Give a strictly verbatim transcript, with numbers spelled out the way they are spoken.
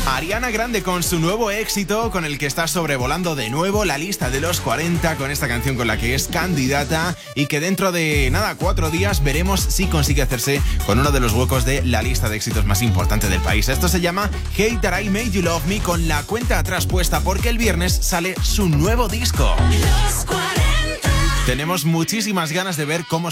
Ariana Grande con su nuevo éxito, con el que está sobrevolando de nuevo la lista de los cuarenta, con esta canción con la que es candidata y que dentro de, nada, cuatro días veremos si consigue hacerse con uno de los huecos de la lista de éxitos más importante del país. Esto se llama Hate That I Made You Love Me, con la cuenta atrás puesta porque el viernes sale su nuevo disco. Los cuarenta. Tenemos muchísimas ganas de ver cómo